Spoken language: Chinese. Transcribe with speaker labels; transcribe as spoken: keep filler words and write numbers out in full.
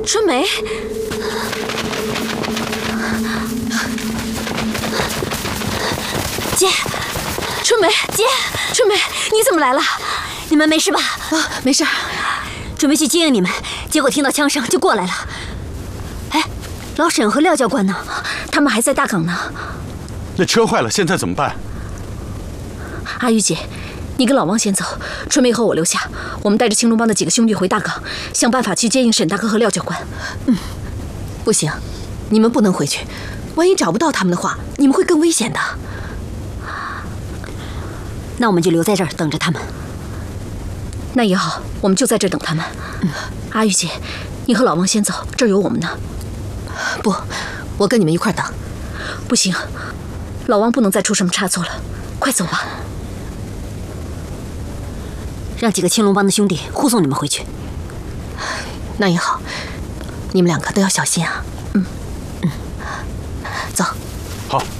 Speaker 1: 春梅，姐，春梅，姐，春梅，你怎么来了？
Speaker 2: 你们没事吧？
Speaker 1: 啊，没事。
Speaker 2: 准备去接应你们，结果听到枪声就过来了。哎，老沈和廖教官呢？
Speaker 1: 他们还在大岗呢。
Speaker 3: 那车坏了，现在怎么办？
Speaker 1: 阿玉姐，你跟老王先走，春梅和我留下，我们带着青龙帮的几个兄弟回大岗，想办法去接应沈大哥和廖教官。嗯，不行，你们不能回去，万一找不到他们的话，你们会更危险的。
Speaker 2: 那我们就留在这儿等着他们。
Speaker 1: 那也好，我们就在这儿等他们。嗯，阿玉姐，你和老王先走，这儿有我们呢。不，我跟你们一块等。不行，老王不能再出什么差错了。快走吧。
Speaker 2: 让几个青龙帮的兄弟护送你们回去。
Speaker 1: 那也好，你们两个都要小心啊。嗯嗯，走。
Speaker 3: 好。